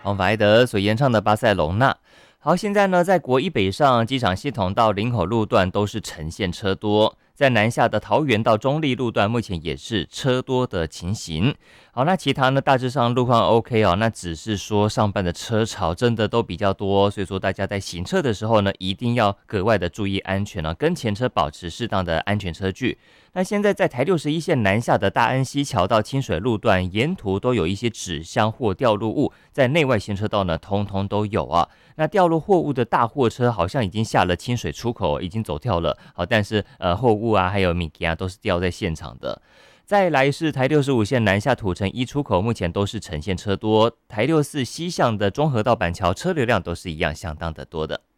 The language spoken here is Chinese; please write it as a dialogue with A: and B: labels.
A: 黄法埃德所演唱的巴塞隆纳。好，现在呢，在国一北上机场系统到林口路段都是呈现车多，在南下的桃园到中立路段目前也是车多的情形。好，那其他呢大致上路况 OK 哦，那只是说上班的车潮真的都比较多，所以说大家在行车的时候呢，一定要格外的注意安全哦，跟前车保持适当的安全车距。那现在在台61线南下的大安溪桥到清水路段，沿途都有一些纸箱或掉落物，在内外行车道呢，通通都有啊。那掉落货物的大货车好像已经下了清水出口，已经走掉了。好，但是货物啊，还有米件啊，都是掉在现场的。再来是台65线南下土城一出口，目前都是呈现车多。台64西向的中和道板桥车流量都是一样相当的多的。